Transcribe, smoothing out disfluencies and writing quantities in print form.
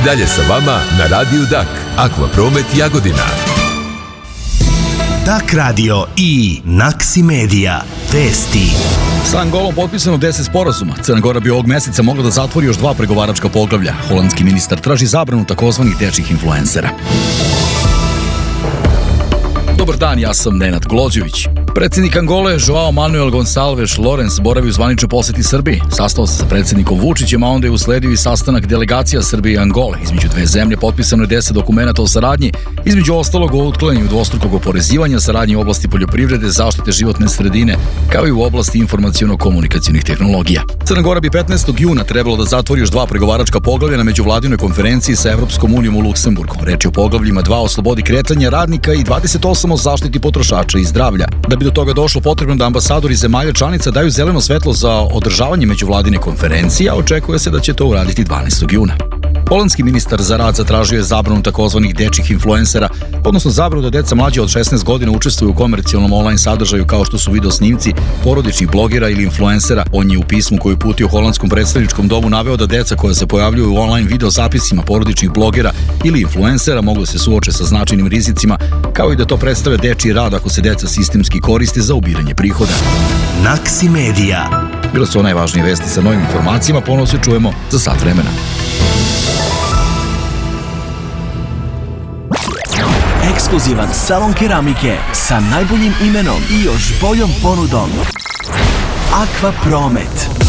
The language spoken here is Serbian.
I dalje sa vama na Radiju Dak, Akvapromet Jagodina. Dak radio i Naksi Media. Vesti. Sa Angolom potpisano 10 sporazuma. Crna Gora bi ovog meseca mogla da zatvori još 2 pregovaračka poglavlja. Holandski ministar traži zabranu takozvanih dečjih influencera. Dobar dan, ja sam Nenad Glođević. Predsjednik Angole, Joao Manuel Gonçalves Lorenz, boravi u zvaničnoj poseti Srbiji. Sastao se sa predsjednikom Vučićem, a onda je usledio i sastanak delegacija Srbije i Angole. Između dve zemlje potpisano je 10 dokumenata o saradnji, između ostalog o otklanjanju dvostrukog oporezivanja, saradnji u oblasti poljoprivrede, zaštite životne sredine, kao i u oblasti informaciono-komunikacionih tehnologija. Crna Gora bi 15. juna trebalo da zatvori još 2 pregovaračka poglavlja na međuvladinoj konferenciji sa Evropskom unijom u Luksemburgu. Reč je o poglavljima 2 o slobodi kretanja radnika i 28 o zaštiti potrošača i zdravlja. Da bi do toga došlo, potrebno da ambasadori zemalja članica daju zeleno svetlo za održavanje međuvladine konferencije, a očekuje se da će to uraditi 12. juna. Holandski ministar za rad zatražio je zabranu takozvanih dečjih influencera, odnosno zabranu da deca mlađe od 16 godina učestvuju u komercijalnom online sadržaju kao što su video snimci porodičnih blogera ili influencera. On je u pismu koji je uputio Holandskom predstavničkom domu naveo da deca koja se pojavljuju u online video zapisima porodičnih blogera ili influencera mogu da se suoče sa značajnim rizicima, kao i da to predstavlja dečji rad ako se deca sistemski koriste za ubiranje prihoda. Naksi Media. Bilo su najvažnije vesti sa novim informacijama, ponovo se čujemo za sat vremena. Ekskluzivan salon keramike sa najboljim imenom i još boljom ponudom. Akvapromet.